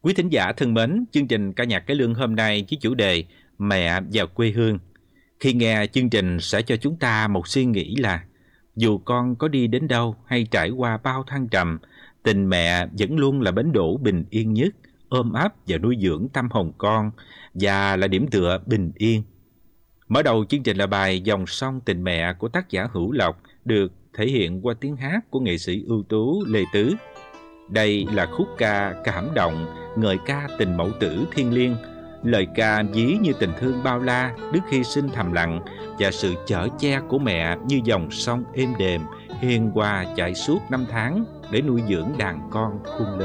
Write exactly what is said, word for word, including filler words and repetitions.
Quý thính giả thân mến, chương trình ca nhạc cải lương hôm nay với chủ đề Mẹ và quê hương. Khi nghe chương trình sẽ cho chúng ta một suy nghĩ là dù con có đi đến đâu hay trải qua bao thăng trầm, tình mẹ vẫn luôn là bến đỗ bình yên nhất, ôm ấp và nuôi dưỡng tâm hồn con và là điểm tựa bình yên. Mở đầu chương trình là bài Dòng sông tình mẹ của tác giả Hữu Lộc, được thể hiện qua tiếng hát của nghệ sĩ ưu tú Lê Tứ. Đây là khúc ca cảm động, ngợi ca tình mẫu tử thiêng liêng, lời ca ví như tình thương bao la, đức hy sinh thầm lặng và sự chở che của mẹ như dòng sông êm đềm, hiền hòa chảy suốt năm tháng để nuôi dưỡng đàn con khôn lớn.